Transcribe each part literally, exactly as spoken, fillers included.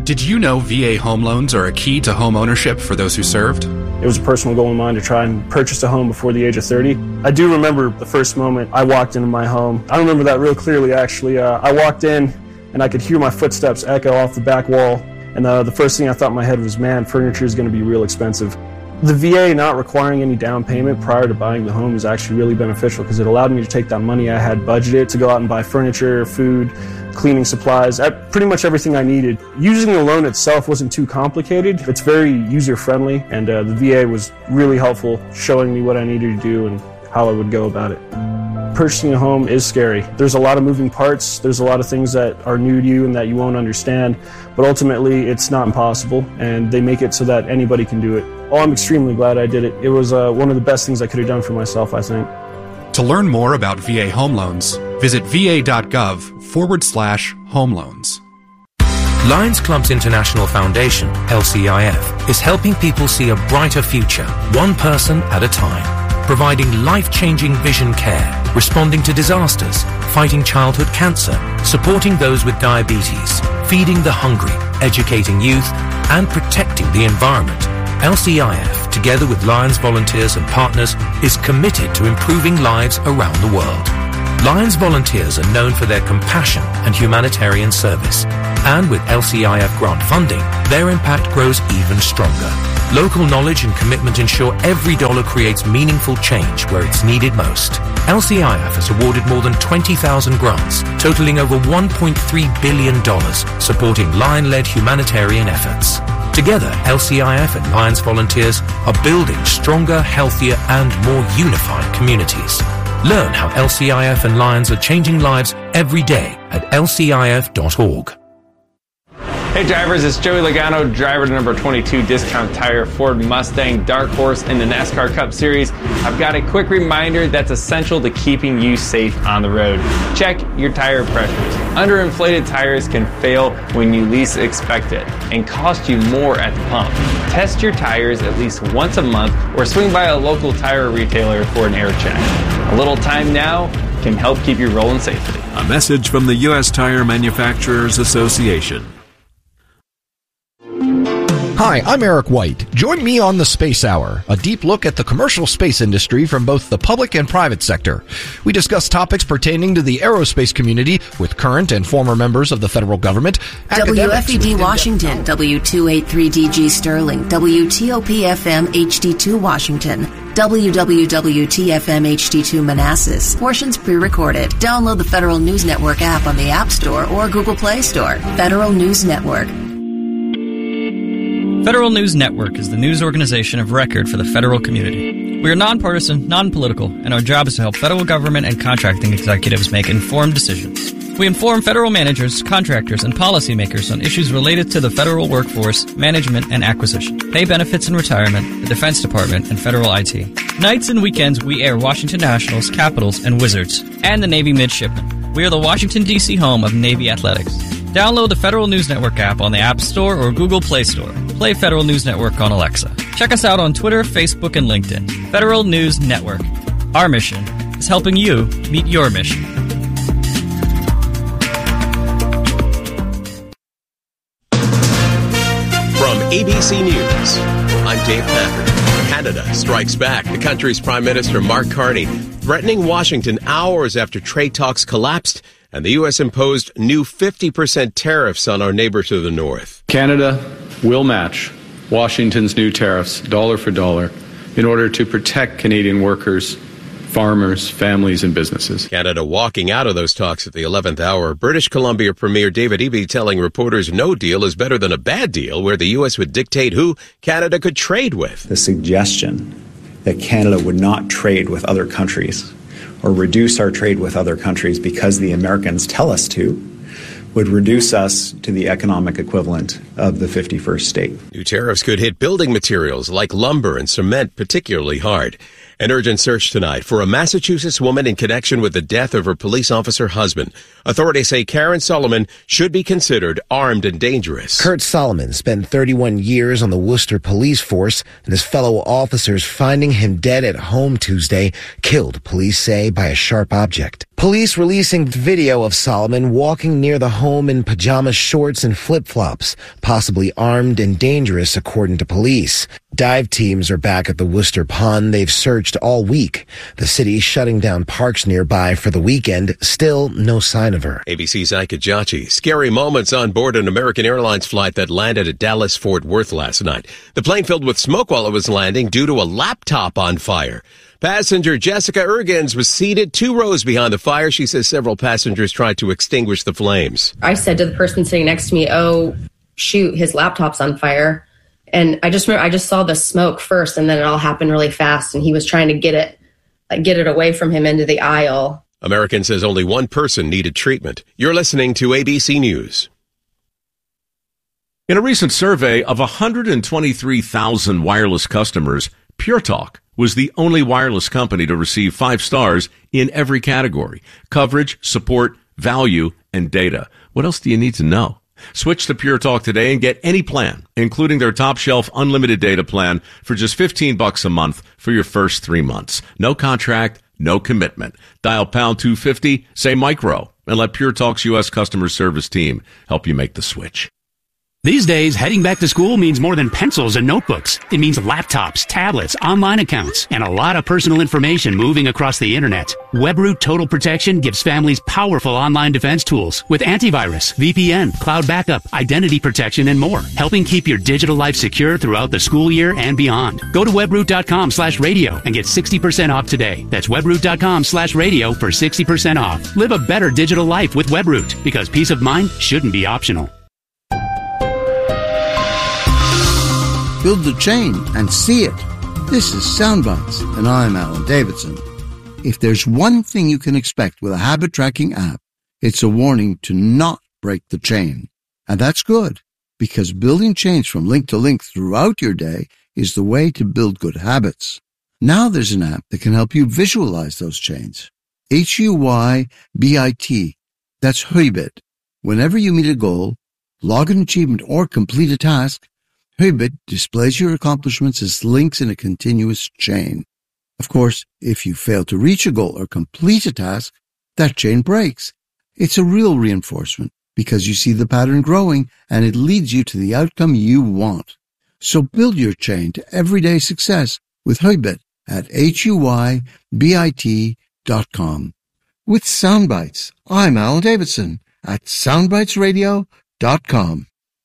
Did you know V A home loans are a key to home ownership for those who served? It was a personal goal of mine to try and purchase a home before the age of thirty. I do remember the first moment I walked into my home. I remember that real clearly, actually. Uh, I walked in, and I could hear my footsteps echo off the back wall. And uh, the first thing I thought in my head was, man, furniture is going to be real expensive. The V A not requiring any down payment prior to buying the home is actually really beneficial because it allowed me to take that money I had budgeted to go out and buy furniture, food, cleaning supplies, pretty much everything I needed. Using the loan itself wasn't too complicated. It's very user-friendly, and uh, the V A was really helpful, showing me what I needed to do and how I would go about it. Purchasing a home is scary. There's a lot of moving parts. There's a lot of things that are new to you and that you won't understand, but ultimately it's not impossible, and they make it so that anybody can do it. Oh, I'm extremely glad I did it. It was uh, one of the best things I could have done for myself, I think. To learn more about V A home loans, visit va.gov forward slash home loans. Lions Clubs International Foundation, L C I F, is helping people see a brighter future, one person at a time, providing life-changing vision care, responding to disasters, fighting childhood cancer, supporting those with diabetes, feeding the hungry, educating youth, and protecting the environment. L C I F, together with Lions volunteers and partners, is committed to improving lives around the world. Lions volunteers are known for their compassion and humanitarian service. And with L C I F grant funding, their impact grows even stronger. Local knowledge and commitment ensure every dollar creates meaningful change where it's needed most. L C I F has awarded more than twenty thousand grants, totaling over one point three billion dollars, supporting Lion-led humanitarian efforts. Together, L C I F and Lions volunteers are building stronger, healthier, and more unified communities. Learn how L C I F and Lions are changing lives every day at L C I F dot org. Hey drivers, it's Joey Logano, driver to number twenty-two Discount Tire Ford Mustang Dark Horse in the NASCAR Cup Series. I've got a quick reminder that's essential to keeping you safe on the road. Check your tire pressures. Underinflated tires can fail when you least expect it and cost you more at the pump. Test your tires at least once a month or swing by a local tire retailer for an air check. A little time now can help keep you rolling safely. A message from the U S Tire Manufacturers Association. Hi, I'm Eric White. Join me on the Space Hour, a deep look at the commercial space industry from both the public and private sector. We discuss topics pertaining to the aerospace community with current and former members of the federal government. W F E D Washington, W two eighty-three D G Sterling, W T O P F M H D two Washington, W W W T F M H D two Manassas. Portions pre-recorded. Download the Federal News Network app on the App Store or Google Play Store. Federal News Network. Federal News Network is the news organization of record for the federal community. We are nonpartisan, non-political, and our job is to help federal government and contracting executives make informed decisions. We inform federal managers, contractors, and policymakers on issues related to the federal workforce, management, and acquisition, pay benefits and retirement, the Defense Department, and federal I T. Nights and weekends, we air Washington Nationals, Capitals, and Wizards, and the Navy Midshipmen. We are the Washington, D C home of Navy Athletics. Download the Federal News Network app on the App Store or Google Play Store. Play Federal News Network on Alexa. Check us out on Twitter, Facebook, and LinkedIn. Federal News Network. Our mission is helping you meet your mission. From A B C News, I'm Dave Packer. Canada strikes back. The country's Prime Minister Mark Carney threatening Washington hours after trade talks collapsed and the U S imposed new fifty percent tariffs on our neighbor to the north. Canada will match Washington's new tariffs dollar for dollar in order to protect Canadian workers, farmers, families, and businesses. Canada walking out of those talks at the eleventh hour. British Columbia Premier David Eby telling reporters no deal is better than a bad deal where the U S would dictate who Canada could trade with. The suggestion that Canada would not trade with other countries or reduce our trade with other countries because the Americans tell us to would reduce us to the economic equivalent of the fifty-first state. New tariffs could hit building materials like lumber and cement particularly hard. An urgent search tonight for a Massachusetts woman in connection with the death of her police officer husband. Authorities say Karen Solomon should be considered armed and dangerous. Kurt Solomon spent thirty-one years on the Worcester police force, and his fellow officers finding him dead at home Tuesday, killed, police say, by a sharp object. Police releasing video of Solomon walking near the home in pajama shorts and flip-flops, possibly armed and dangerous, according to police. Dive teams are back at the Worcester Pond. They've searched all week. The city shutting down parks nearby for the weekend. Still no sign of her. A B C's Ike Ajachi. Scary moments on board an American Airlines flight that landed at Dallas-Fort Worth last night. The plane filled with smoke while it was landing due to a laptop on fire. Passenger Jessica Ergens was seated two rows behind the fire. She says several passengers tried to extinguish the flames. I said to the person sitting next to me, oh, shoot, his laptop's on fire. And I just remember, I just saw the smoke first, and then it all happened really fast. And he was trying to get it, like, get it away from him into the aisle. American says only one person needed treatment. You're listening to A B C News. In a recent survey of one hundred twenty-three thousand wireless customers, Pure Talk was the only wireless company to receive five stars in every category: coverage, support, value, and data. What else do you need to know? Switch to Pure Talk today and get any plan, including their top shelf unlimited data plan, for just fifteen bucks a month for your first three months. No contract, no commitment. Dial pound two fifty, say micro, and let Pure Talk's U S customer service team help you make the switch. These days, heading back to school means more than pencils and notebooks. It means laptops, tablets, online accounts, and a lot of personal information moving across the internet. WebRoot Total Protection gives families powerful online defense tools with antivirus, V P N, cloud backup, identity protection, and more, helping keep your digital life secure throughout the school year and beyond. Go to webroot.com slash radio and get sixty percent off today. That's webroot.com slash radio for sixty percent off. Live a better digital life with WebRoot, because peace of mind shouldn't be optional. Build the chain and see it. This is Soundbites, and I'm Alan Davidson. If there's one thing you can expect with a habit tracking app, it's a warning to not break the chain. And that's good, because building chains from link to link throughout your day is the way to build good habits. Now there's an app that can help you visualize those chains. H U Y B I T. That's Huibit. Whenever you meet a goal, log an achievement, or complete a task, Huibit displays your accomplishments as links in a continuous chain. Of course, if you fail to reach a goal or complete a task, that chain breaks. It's a real reinforcement because you see the pattern growing and it leads you to the outcome you want. So build your chain to everyday success with Huibit at H U Y B I T dot com. With Soundbites, I'm Alan Davidson at soundbites radio dot com.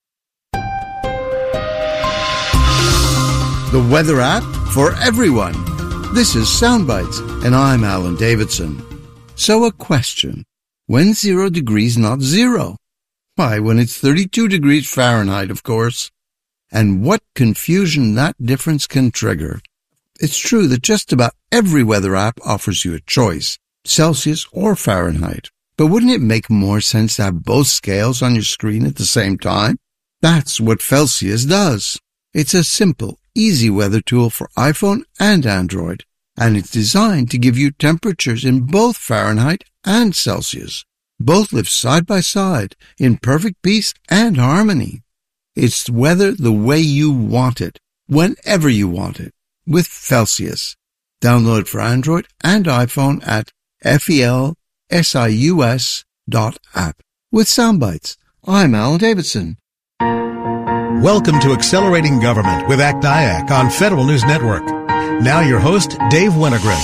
The weather app for everyone. This is Soundbites, and I'm Alan Davidson. So a question. When's zero degrees not zero? Why, when it's thirty-two degrees Fahrenheit, of course. And what confusion that difference can trigger. It's true that just about every weather app offers you a choice, Celsius or Fahrenheit. But wouldn't it make more sense to have both scales on your screen at the same time? That's what Celsius does. It's a simple, easy weather tool for iPhone and Android, and it's designed to give you temperatures in both Fahrenheit and Celsius. Both live side by side in perfect peace and harmony. It's weather the way you want it, whenever you want it, with Celsius. Download it for Android and iPhone at felsius dot app. With Soundbites, I'm Alan Davidson. Welcome to Accelerating Government with A C T I A C on Federal News Network. Now your host, Dave Winogren.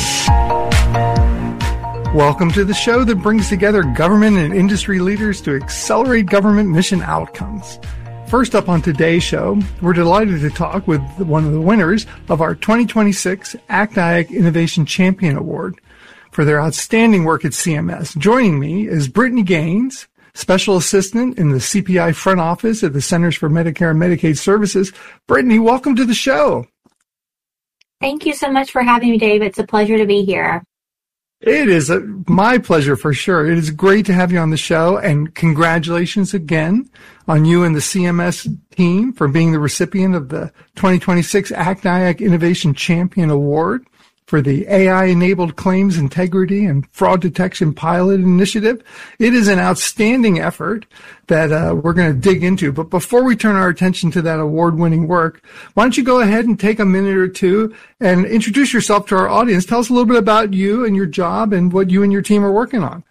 Welcome to the show that brings together government and industry leaders to accelerate government mission outcomes. First up on today's show, we're delighted to talk with one of the winners of our twenty twenty-six A C T I A C Innovation Champion Award for their outstanding work at C M S. Joining me is Brittany Gaines, Special Assistant in the C P I Front Office at the Centers for Medicare and Medicaid Services. Brittany, welcome to the show. Thank you so much for having me, Dave. It's a pleasure to be here. It is a, my pleasure for sure. It is great to have you on the show, and congratulations again on you and the C M S team for being the recipient of the twenty twenty-six A C T I A C Innovation Champion Award for the A I-enabled Claims Integrity and Fraud Detection Pilot Initiative. It is an outstanding effort that uh, we're going to dig into. But before we turn our attention to that award-winning work, why don't you go ahead and take a minute or two and introduce yourself to our audience. Tell us a little bit about you and your job and what you and your team are working on.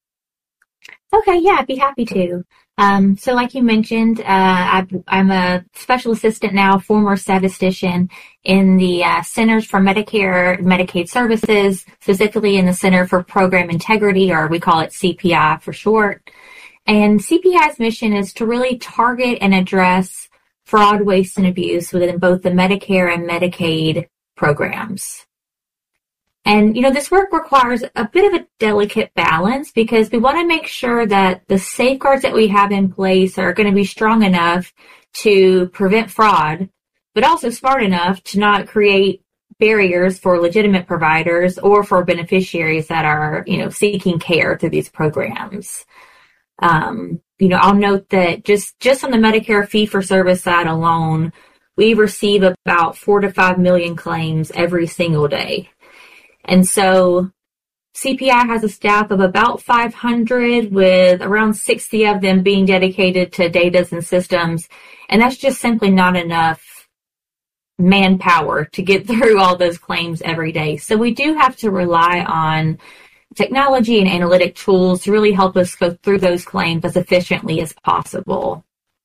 Okay, yeah, I'd be happy to. Um, so like you mentioned, uh, I, I'm a special assistant now, former statistician in the uh, Centers for Medicare and Medicaid Services, specifically in the Center for Program Integrity, or we call it C P I for short. And C P I's mission is to really target and address fraud, waste, and abuse within both the Medicare and Medicaid programs. And, you know, this work requires a bit of a delicate balance because we want to make sure that the safeguards that we have in place are going to be strong enough to prevent fraud, but also smart enough to not create barriers for legitimate providers or for beneficiaries that are, you know, seeking care through these programs. Um, you know, I'll note that just, just on the Medicare fee-for-service side alone, we receive about four to five million claims every single day. And so C P I has a staff of about five hundred, with around sixty of them being dedicated to data and systems. And that's just simply not enough manpower to get through all those claims every day. So we do have to rely on technology and analytic tools to really help us go through those claims as efficiently as possible.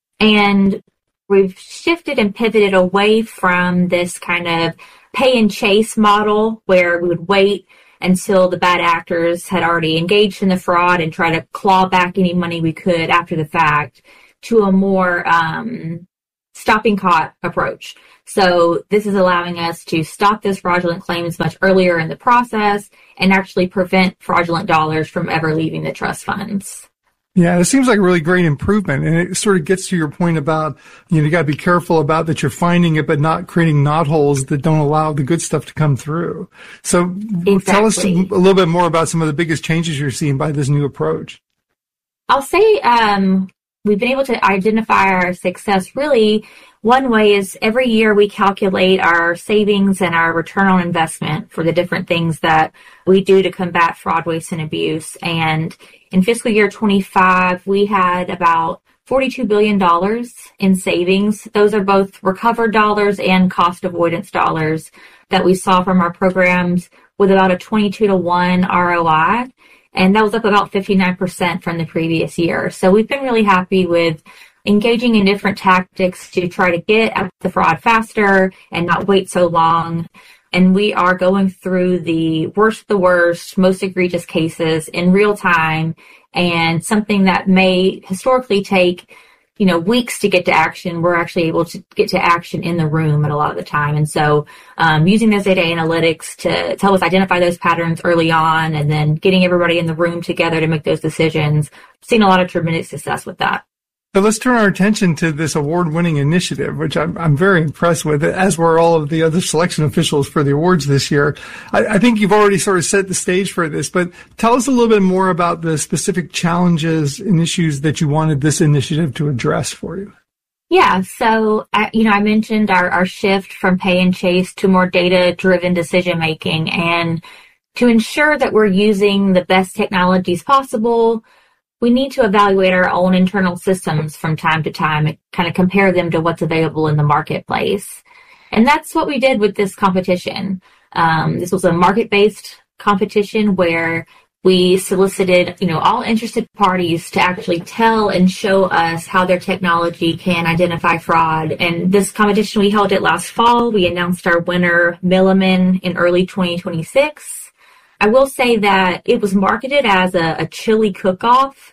And we've shifted and pivoted away from this kind of pay and chase model where we would wait until the bad actors had already engaged in the fraud and try to claw back any money we could after the fact, to a more um, stopping caught approach. So this is allowing us to stop those fraudulent claims much earlier in the process and actually prevent fraudulent dollars from ever leaving the trust funds. Yeah, it seems like a really great improvement. And it sort of gets to your point about, you know, you got to be careful about that you're finding it, but not creating knotholes that don't allow the good stuff to come through. So exactly. Tell us a little bit more about some of the biggest changes you're seeing by this new approach. I'll say um, we've been able to identify our success. Really, one way is every year we calculate our savings and our return on investment for the different things that we do to combat fraud, waste, and abuse. And in fiscal year twenty-five, we had about forty-two billion dollars in savings. Those are both recovered dollars and cost avoidance dollars that we saw from our programs, with about a twenty-two to one R O I. And that was up about fifty-nine percent from the previous year. So we've been really happy with engaging in different tactics to try to get at the fraud faster and not wait so long. And we are going through the worst of the worst, most egregious cases in real time, and something that may historically take, you know, weeks to get to action, we're actually able to get to action in the room at a lot of the time. And so um, using those data analytics to, to help us identify those patterns early on, and then getting everybody in the room together to make those decisions, seeing a lot of tremendous success with that. So let's turn our attention to this award-winning initiative, which I'm, I'm very impressed with, as were all of the other selection officials for the awards this year. I, I think you've already sort of set the stage for this, but tell us a little bit more about the specific challenges and issues that you wanted this initiative to address for you. Yeah, so, uh, you know, I mentioned our, our shift from pay and chase to more data-driven decision-making, and to ensure that we're using the best technologies possible, we need to evaluate our own internal systems from time to time and kind of compare them to what's available in the marketplace. And that's what we did with this competition. Um, this was a market-based competition where we solicited, you know, all interested parties to actually tell and show us how their technology can identify fraud. And this competition, we held it last fall. We announced our winner, Milliman, in early twenty twenty-six. I will say that it was marketed as a, a chili cook-off,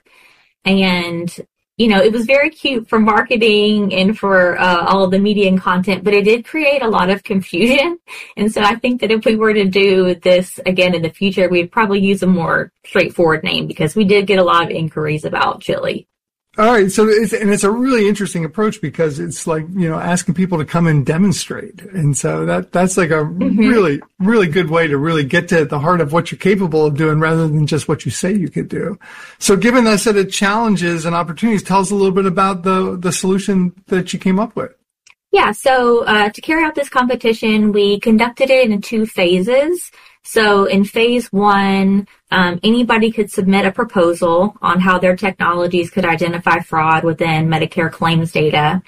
and, you know, it was very cute for marketing and for uh, all of the media and content, but it did create a lot of confusion. And so I think that if we were to do this again in the future, we'd probably use a more straightforward name, because we did get a lot of inquiries about chili. All right. So it's, and it's a really interesting approach, because it's like, you know, asking people to come and demonstrate. And so that, that's like a mm-hmm. really, really good way to really get to the heart of what you're capable of doing, rather than just what you say you could do. So given that set of challenges and opportunities, tell us a little bit about the, the solution that you came up with. Yeah, so uh, to carry out this competition, we conducted it in two phases. So in phase one, um, anybody could submit a proposal on how their technologies could identify fraud within Medicare claims data.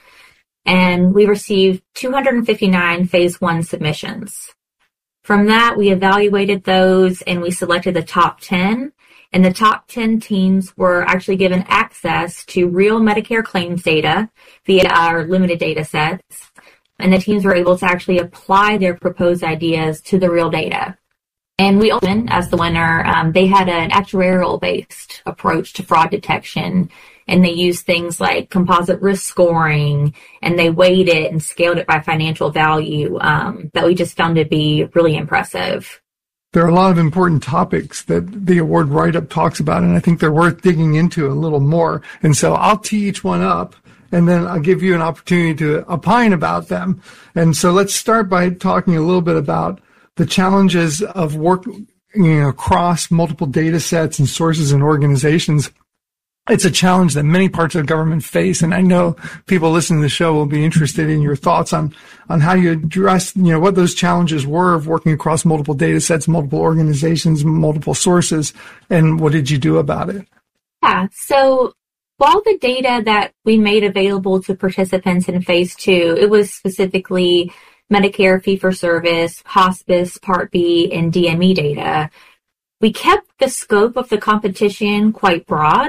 And we received two hundred fifty-nine phase one submissions. From that, we evaluated those and we selected the top ten. And the top ten teams were actually given access to real Medicare claims data via our limited data sets. And the teams were able to actually apply their proposed ideas to the real data. And we opened as the winner. Um, they had an actuarial-based approach to fraud detection. And they used things like composite risk scoring, and they weighed it and scaled it by financial value um, that we just found to be really impressive. There are a lot of important topics that the award write-up talks about, and I think they're worth digging into a little more. And so I'll tee each one up, and then I'll give you an opportunity to opine about them. And so let's start by talking a little bit about the challenges of working you know, across multiple data sets and sources and organizations. It's a challenge that many parts of government face, and I know people listening to the show will be interested in your thoughts on, on how you address, you know, what those challenges were of working across multiple data sets, multiple organizations, multiple sources, and what did you do about it? Yeah, so while the data that we made available to participants in phase two, it was specifically Medicare fee-for-service, hospice, Part B, and D M E data, we kept the scope of the competition quite broad.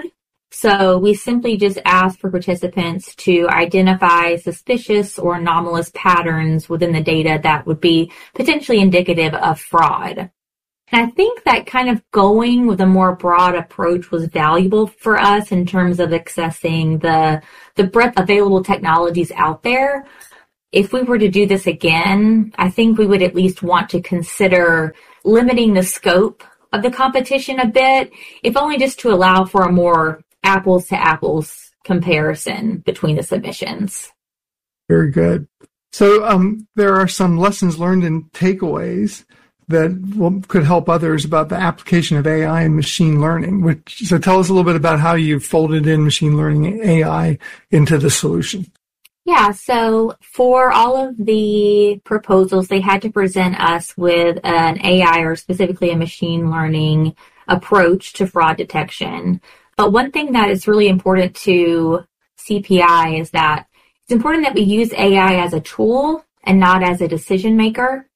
So we simply just asked for participants to identify suspicious or anomalous patterns within the data that would be potentially indicative of fraud. And I think that kind of going with a more broad approach was valuable for us in terms of accessing the, the breadth of available technologies out there. If we were to do this again, I think we would at least want to consider limiting the scope of the competition a bit, if only just to allow for a more apples to apples comparison between the submissions. Very good. So um, there are some lessons learned and takeaways that will, could help others about the application of A I and machine learning. Which, so tell us a little bit about how you folded in machine learning and A I into the solution. Yeah, so for all of the proposals, they had to present us with an A I or specifically a machine learning approach to fraud detection. But one thing that is really important to C P I is that it's important that we use A I as a tool and not as a decision maker.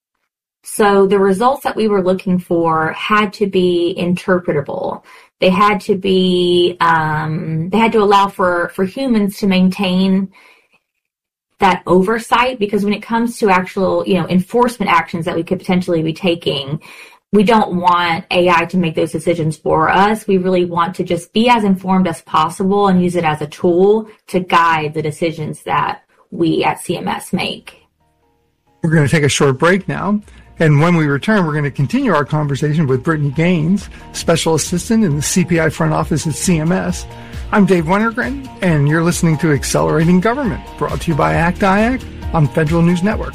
So the results that we were looking for had to be interpretable. They had to be, um, they had to allow for, for humans to maintain that oversight, because when it comes to actual, you know, enforcement actions that we could potentially be taking, we don't want A I to make those decisions for us. We really want to just be as informed as possible and use it as a tool to guide the decisions that we at C M S make. We're going to take a short break now. And when we return, we're going to continue our conversation with Brittany Gaines, Special Assistant in the C P I front office at C M S. I'm Dave Wintergren, and you're listening to Accelerating Government, brought to you by ACT I A C on Federal News Network.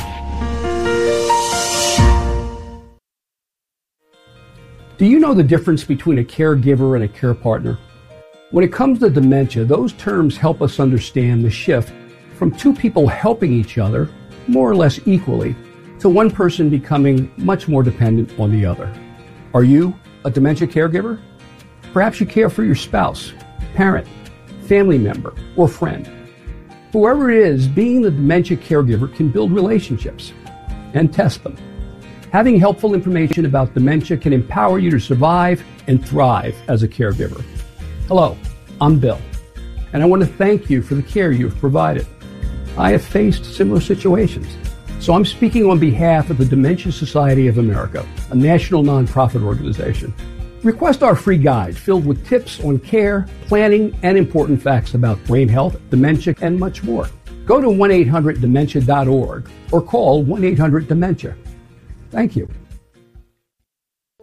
Do you know the difference between a caregiver and a care partner? When it comes to dementia, those terms help us understand the shift from two people helping each other, more or less equally, to one person becoming much more dependent on the other. Are you a dementia caregiver? Perhaps you care for your spouse, parent, family member, or friend. Whoever it is, being the dementia caregiver can build relationships and test them. Having helpful information about dementia can empower you to survive and thrive as a caregiver. Hello, I'm Bill, and I want to thank you for the care you've provided. I have faced similar situations, so I'm speaking on behalf of the Dementia Society of America, a national nonprofit organization. Request our free guide filled with tips on care, planning, and important facts about brain health, dementia, and much more. Go to one eight hundred dementia dot org or call one eight hundred dementia. Thank you.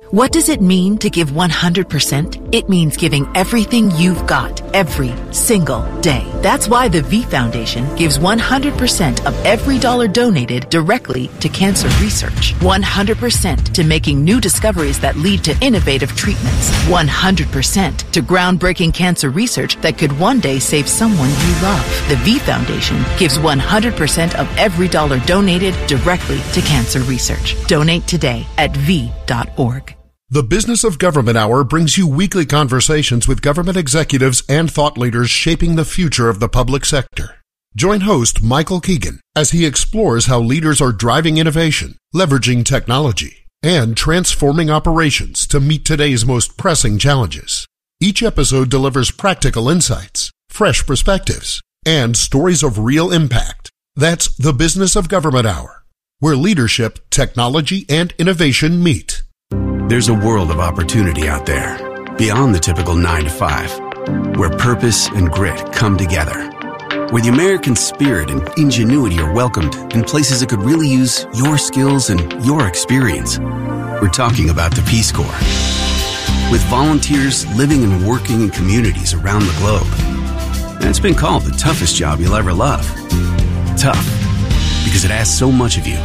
What does it mean to give one hundred percent? It means giving everything you've got every single day. That's why the V Foundation gives one hundred percent of every dollar donated directly to cancer research. one hundred percent to making new discoveries that lead to innovative treatments. one hundred percent to groundbreaking cancer research that could one day save someone you love. The V Foundation gives one hundred percent of every dollar donated directly to cancer research. Donate today at v dot org. The Business of Government Hour brings you weekly conversations with government executives and thought leaders shaping the future of the public sector. Join host Michael Keegan as he explores how leaders are driving innovation, leveraging technology, and transforming operations to meet today's most pressing challenges. Each episode delivers practical insights, fresh perspectives, and stories of real impact. That's the Business of Government Hour, where leadership, technology, and innovation meet. There's a world of opportunity out there, beyond the typical nine to five, where purpose and grit come together, where the American spirit and ingenuity are welcomed in places that could really use your skills and your experience. We're talking about the Peace Corps. With volunteers living and working in communities around the globe. And it's been called the toughest job you'll ever love. Tough, because it asks so much of you.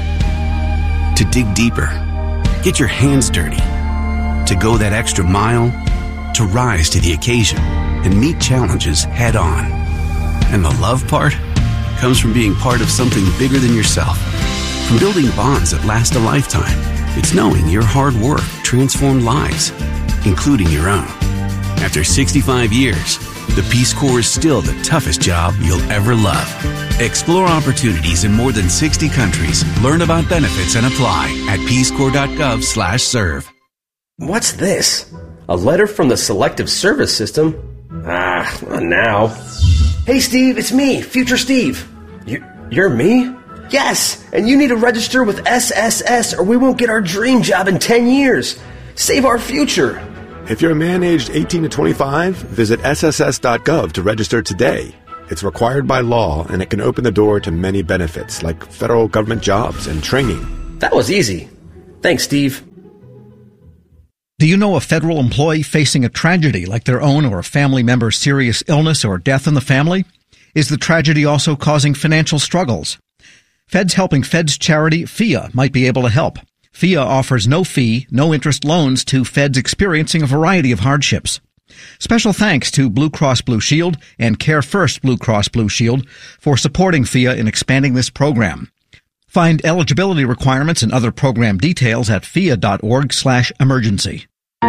To dig deeper, get your hands dirty, to go that extra mile, to rise to the occasion and meet challenges head on. And the love part comes from being part of something bigger than yourself, from building bonds that last a lifetime. It's knowing your hard work transformed lives, including your own. After sixty-five years, the Peace Corps is still the toughest job you'll ever love. Explore opportunities in more than sixty countries. Learn about benefits and apply at peacecorps.gov slash serve. What's this? A letter from the Selective Service System? Ah, not now. Hey, Steve, it's me, Future Steve. You, you're me? Yes, and you need to register with S S S or we won't get our dream job in ten years. Save our future. If you're a man aged eighteen to twenty-five, visit S S S dot gov to register today. It's required by law, and it can open the door to many benefits, like federal government jobs and training. That was easy. Thanks, Steve. Do you know a federal employee facing a tragedy like their own or a family member's serious illness or death in the family? Is the tragedy also causing financial struggles? Feds Helping Feds charity F I A might be able to help. F I A offers no fee, no interest loans to feds experiencing a variety of hardships. Special thanks to Blue Cross Blue Shield and Care First Blue Cross Blue Shield for supporting F I A in expanding this program. Find eligibility requirements and other program details at fia.org slash emergency.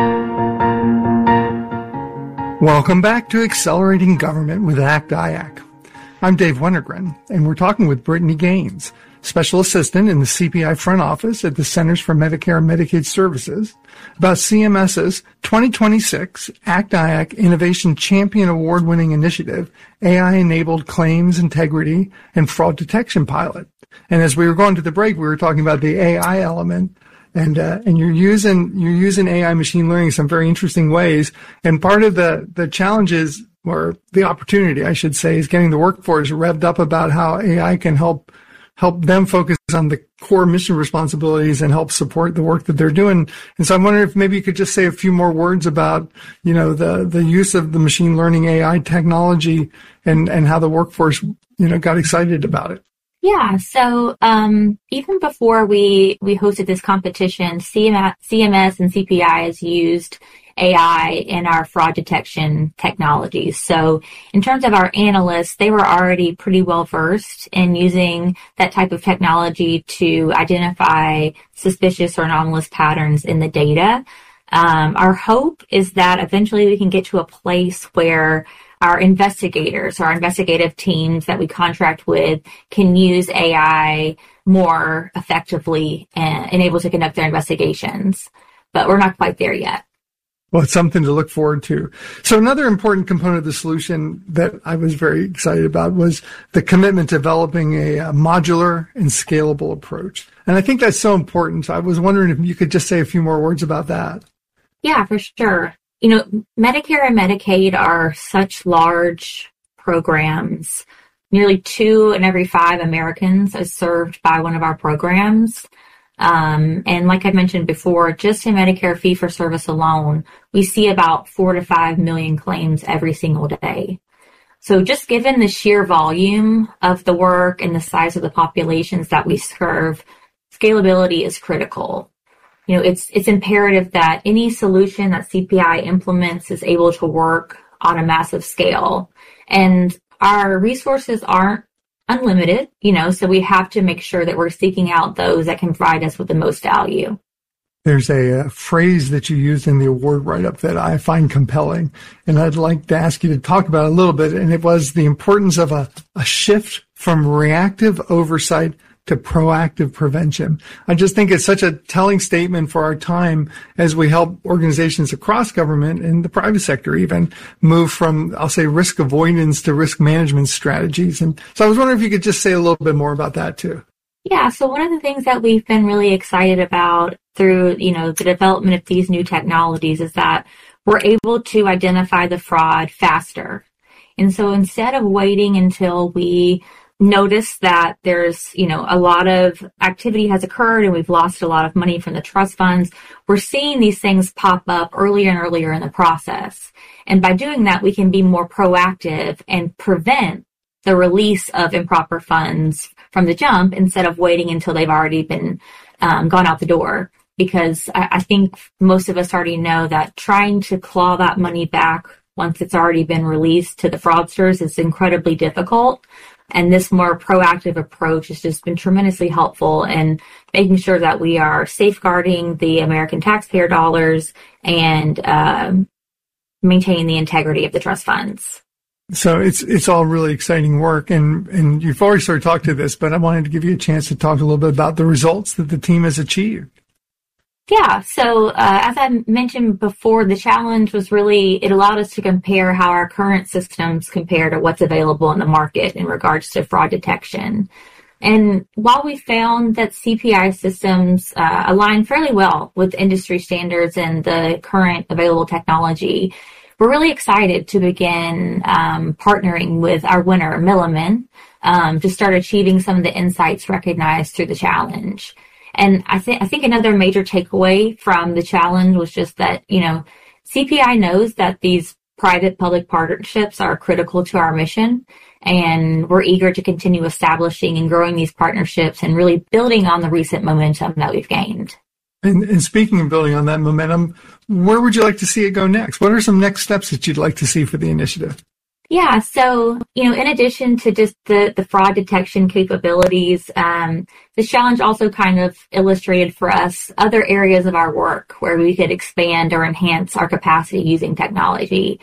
Welcome back to Accelerating Government with ACT I A C. I'm Dave Wennergren, and we're talking with Brittany Gaines, Special Assistant in the C P I Front Office at the Centers for Medicare and Medicaid Services, about CMS's twenty twenty-six ACT I A C Innovation Champion Award-winning initiative, A I-enabled claims integrity and fraud detection pilot. And as we were going to the break, we were talking about the A I element, and uh, and you're using you're using A I machine learning in some very interesting ways. And part of the the challenges, or the opportunity, I should say, is getting the workforce revved up about how A I can help help them focus on the core mission responsibilities and help support the work that they're doing. And so I'm wondering if maybe you could just say a few more words about, you know, the, the use of the machine learning A I technology and, and how the workforce, you know, got excited about it. Yeah. So, um, even before we, we hosted this competition, C M S, C M S and C P I has used A I in our fraud detection technologies. So in terms of our analysts, they were already pretty well versed in using that type of technology to identify suspicious or anomalous patterns in the data. Um, our hope is that eventually we can get to a place where our investigators, our investigative teams that we contract with, can use A I more effectively and, and able to conduct their investigations. But we're not quite there yet. Well, it's something to look forward to. So another important component of the solution that I was very excited about was the commitment to developing a, a modular and scalable approach. And I think that's so important. So I was wondering if you could just say a few more words about that. Yeah, for sure. You know, Medicare and Medicaid are such large programs. Nearly two in every five Americans is served by one of our programs. Um, and like I mentioned before, just in Medicare fee-for-service alone, we see about four to five million claims every single day. So just given the sheer volume of the work and the size of the populations that we serve, scalability is critical. You know, it's it's imperative that any solution that C P I implements is able to work on a massive scale. And our resources aren't unlimited, you know, so we have to make sure that we're seeking out those that can provide us with the most value. There's a, a phrase that you used in the award write-up that I find compelling, and I'd like to ask you to talk about it a little bit, and it was the importance of a, a shift from reactive oversight to proactive prevention. I just think it's such a telling statement for our time as we help organizations across government and the private sector even move from, I'll say, risk avoidance to risk management strategies. And so I was wondering if you could just say a little bit more about that too. Yeah, so one of the things that we've been really excited about through, you know, the development of these new technologies is that we're able to identify the fraud faster. And so instead of waiting until we notice that there's, you know, a lot of activity has occurred and we've lost a lot of money from the trust funds, we're seeing these things pop up earlier and earlier in the process. And by doing that, we can be more proactive and prevent the release of improper funds from the jump instead of waiting until they've already been um, gone out the door. Because I, I think most of us already know that trying to claw that money back once it's already been released to the fraudsters is incredibly difficult. And this more proactive approach has just been tremendously helpful in making sure that we are safeguarding the American taxpayer dollars and um, maintaining the integrity of the trust funds. So it's it's all really exciting work, and, and you've already sort of talked to this, but I wanted to give you a chance to talk a little bit about the results that the team has achieved. Yeah, so uh, as I mentioned before, the challenge was really, it allowed us to compare how our current systems compare to what's available in the market in regards to fraud detection. And while we found that C P I systems uh, align fairly well with industry standards and the current available technology, we're really excited to begin um, partnering with our winner, Milliman, um, to start achieving some of the insights recognized through the challenge. And I think I think another major takeaway from the challenge was just that, you know, C P I knows that these private-public partnerships are critical to our mission, and we're eager to continue establishing and growing these partnerships and really building on the recent momentum that we've gained. And, and speaking of building on that momentum, where would you like to see it go next? What are some next steps that you'd like to see for the initiative? Yeah, so, you know, in addition to just the, the fraud detection capabilities, um, the challenge also kind of illustrated for us other areas of our work where we could expand or enhance our capacity using technology.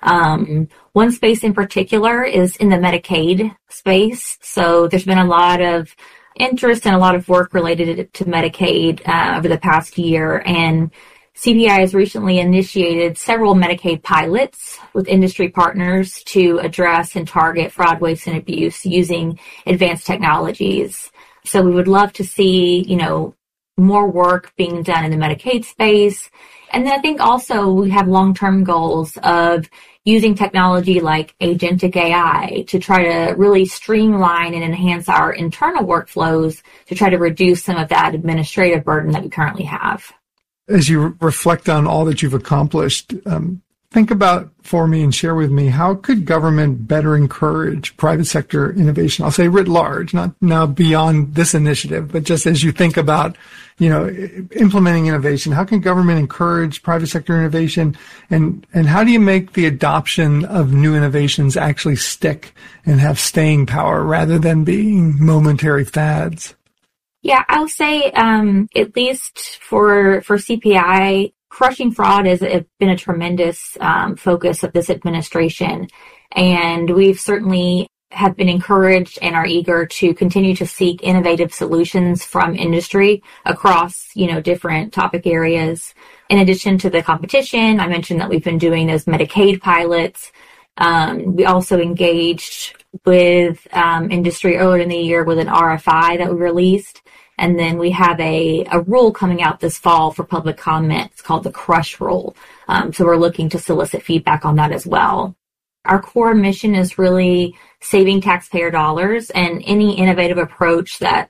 Um, one space in particular is in the Medicaid space. So there's been a lot of interest and a lot of work related to Medicaid uh, over the past year, and C P I has recently initiated several Medicaid pilots with industry partners to address and target fraud, waste, and abuse using advanced technologies. So we would love to see, you know, more work being done in the Medicaid space. And then I think also we have long-term goals of using technology like agentic A I to try to really streamline and enhance our internal workflows to try to reduce some of that administrative burden that we currently have. As you reflect on all that you've accomplished, um, think about for me and share with me, how could government better encourage private sector innovation? I'll say writ large, not now beyond this initiative, but just as you think about, you know, implementing innovation, how can government encourage private sector innovation? And, and how do you make the adoption of new innovations actually stick and have staying power rather than being momentary fads? Yeah, I would say um, at least for for C P I, crushing fraud has been a tremendous um, focus of this administration, and we've certainly have been encouraged and are eager to continue to seek innovative solutions from industry across, you know, different topic areas. In addition to the competition, I mentioned that we've been doing those Medicaid pilots. Um, we also engaged with um, industry earlier in the year with an R F I that we released. And then we have a, a rule coming out this fall for public comment. It's called the CRUSH rule. Um, so we're looking to solicit feedback on that as well. Our core mission is really saving taxpayer dollars, and any innovative approach that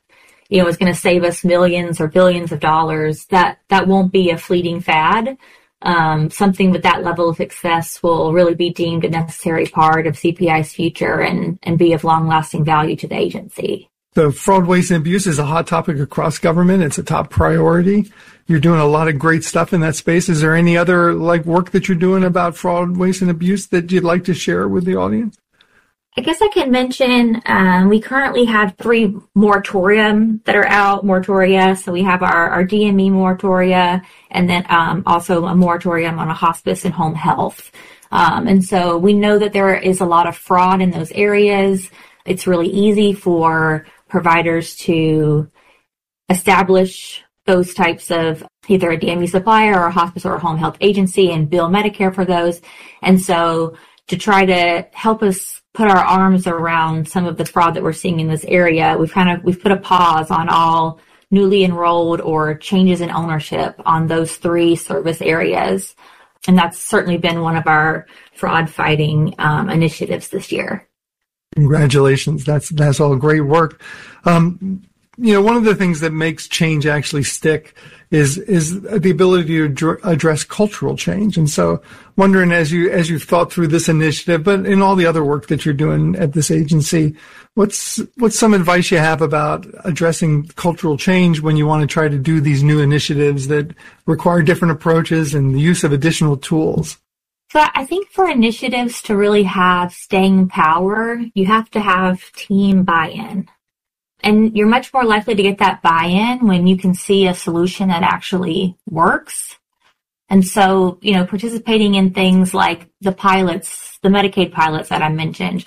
you know, is going to save us millions or billions of dollars, that, that won't be a fleeting fad. Um, something with that level of success will really be deemed a necessary part of C P I's future and, and be of long-lasting value to the agency. The fraud, waste, and abuse is a hot topic across government. It's a top priority. You're doing a lot of great stuff in that space. Is there any other like work that you're doing about fraud, waste, and abuse that you'd like to share with the audience? I guess I can mention um, we currently have three moratorium that are out, moratoria. So we have our, our D M E moratoria, and then um, also a moratorium on a hospice and home health. Um, and so we know that there is a lot of fraud in those areas. It's really easy for providers to establish those types of either a D M E supplier or a hospice or a home health agency and bill Medicare for those. And so to try to help us put our arms around some of the fraud that we're seeing in this area, we've kind of, we've put a pause on all newly enrolled or changes in ownership on those three service areas. And that's certainly been one of our fraud fighting um, initiatives this year. Congratulations. That's, that's all great work. Um, you know, one of the things that makes change actually stick is, is the ability to dr- address cultural change. And so wondering as you, as you've thought through this initiative, but in all the other work that you're doing at this agency, what's, what's some advice you have about addressing cultural change when you want to try to do these new initiatives that require different approaches and the use of additional tools? So I think for initiatives to really have staying power, you have to have team buy-in. And you're much more likely to get that buy-in when you can see a solution that actually works. And so, you know, participating in things like the pilots, the Medicaid pilots that I mentioned,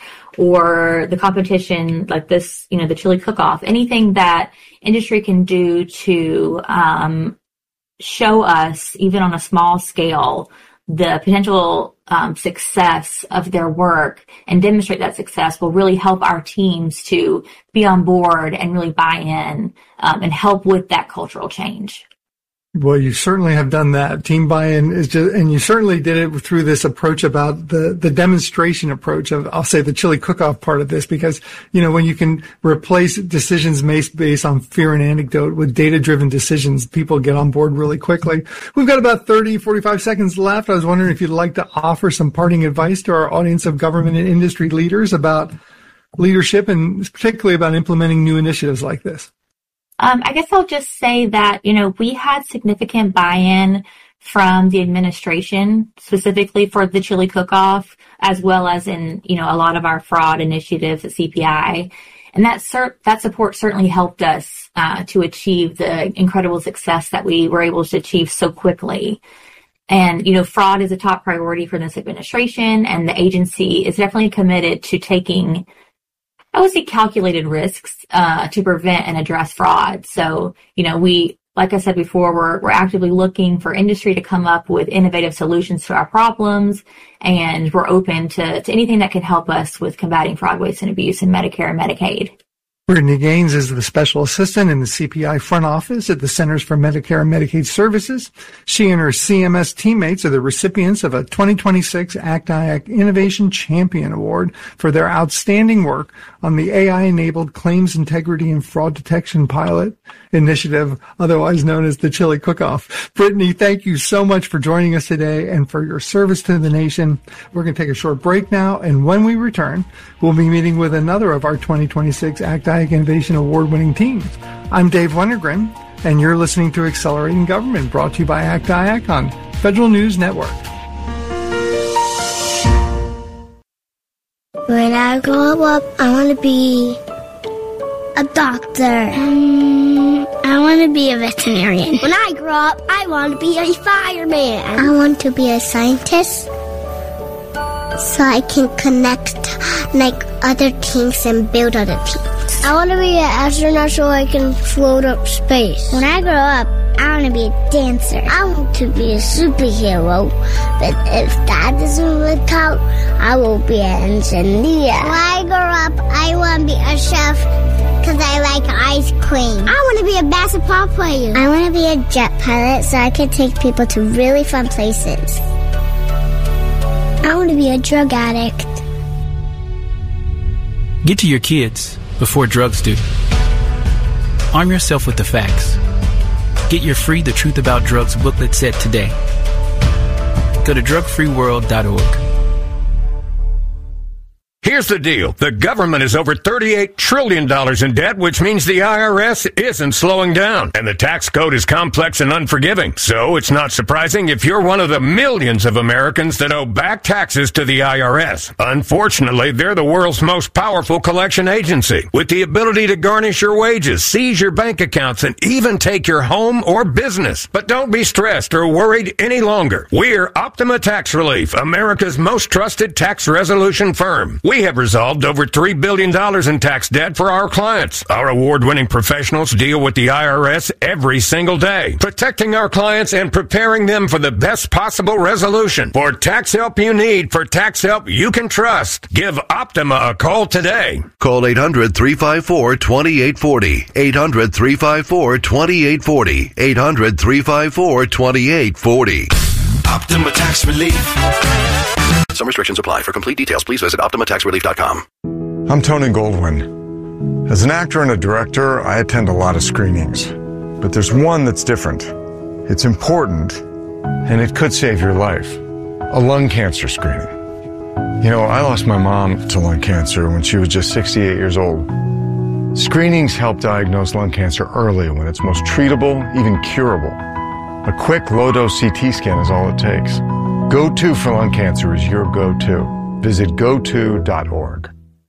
or the competition like this, you know, the chili cook-off, anything that industry can do to um, show us, even on a small scale, the potential um, success of their work and demonstrate that success will really help our teams to be on board and really buy in um, and help with that cultural change. Well, you certainly have done that. Team buy-in is just, and you certainly did it through this approach about the, the demonstration approach of, I'll say the chili cook-off part of this, because, you know, when you can replace decisions based on fear and anecdote with data-driven decisions, people get on board really quickly. We've got about thirty, forty-five seconds left. I was wondering if you'd like to offer some parting advice to our audience of government and industry leaders about leadership and particularly about implementing new initiatives like this. Um, I guess I'll just say that, you know, we had significant buy-in from the administration, specifically for the chili cook-off, as well as in, you know, a lot of our fraud initiatives at C P I. And that cert- that support certainly helped us uh, to achieve the incredible success that we were able to achieve so quickly. And, you know, fraud is a top priority for this administration, and the agency is definitely committed to taking, I would say, calculated risks uh, to prevent and address fraud. So, you know, we, like I said before, we're, we're actively looking for industry to come up with innovative solutions to our problems, and we're open to, to anything that can help us with combating fraud, waste, and abuse in Medicare and Medicaid. Brittany Gaines is the special assistant in the C P I front office at the Centers for Medicare and Medicaid Services. She and her C M S teammates are the recipients of a twenty twenty-six ACT I A C Innovation Champion Award for their outstanding work on the A I-enabled Claims Integrity and Fraud Detection Pilot Initiative, otherwise known as the Chili Cook-Off. Brittany, thank you so much for joining us today and for your service to the nation. We're going to take a short break now, and when we return, we'll be meeting with another of our twenty twenty-six ACT I A C Innovation Award-winning teams. I'm Dave Wennergren, and you're listening to Accelerating Government, brought to you by ACT I A C on Federal News Network. When I grow up, I want to be a doctor. Um, I want to be a veterinarian. When I grow up, I want to be a fireman. I want to be a scientist so I can connect like other things and build other things. I want to be an astronaut so I can float up space. When I grow up, I want to be a dancer. I want to be a superhero, but if that doesn't work out, I will be an engineer. When I grow up, I want to be a chef because I like ice cream. I want to be a basketball player. I want to be a jet pilot so I can take people to really fun places. I want to be a drug addict. Get to your kids before drugs do. Arm yourself with the facts. Get your free The Truth About Drugs booklet set today. Go to drug free world dot org. Here's the deal. The government is over thirty-eight trillion dollars in debt, which means the I R S isn't slowing down. And the tax code is complex and unforgiving. So it's not surprising if you're one of the millions of Americans that owe back taxes to the I R S. Unfortunately, they're the world's most powerful collection agency, with the ability to garnish your wages, seize your bank accounts, and even take your home or business. But don't be stressed or worried any longer. We're Optima Tax Relief, America's most trusted tax resolution firm. We have resolved over three billion dollars in tax debt for our clients. Our award-winning professionals deal with the I R S every single day, protecting our clients and preparing them for the best possible resolution. For tax help you need, for tax help you can trust, give Optima a call today. Call eight hundred, three five four, two eight four zero. eight hundred, three five four, two eight four zero. eight hundred, three five four, two eight four zero. Optima Tax Relief. Some restrictions apply. For complete details, please visit optima tax relief dot com. I'm Tony Goldwyn. As an actor and a director, I attend a lot of screenings. But there's one that's different. It's important, and it could save your life. A lung cancer screening. You know, I lost my mom to lung cancer when she was just sixty-eight years old. Screenings help diagnose lung cancer early when it's most treatable, even curable. A quick low-dose C T scan is all it takes. Go To for lung cancer is your go-to. Visit go to dot org.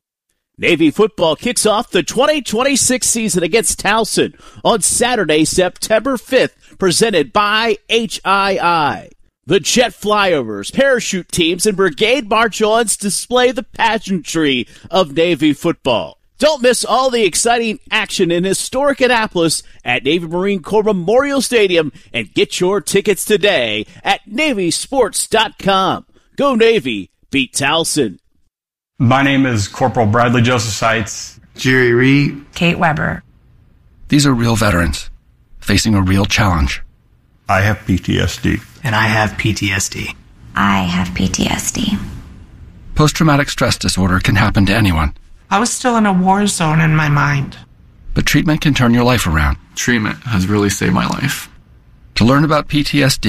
Navy football kicks off the twenty twenty-six season against Towson on Saturday, September fifth, presented by H I I. The jet flyovers, parachute teams, and brigade march-ons display the pageantry of Navy football. Don't miss all the exciting action in historic Annapolis at Navy Marine Corps Memorial Stadium and get your tickets today at navy sports dot com. Go Navy, beat Towson. My name is Corporal Bradley Joseph Seitz. Jerry Reed. Kate Weber. These are real veterans facing a real challenge. I have P T S D. And I have P T S D. I have P T S D. Post-traumatic stress disorder can happen to anyone. I was still in a war zone in my mind. But treatment can turn your life around. Treatment has really saved my life. To learn about P T S D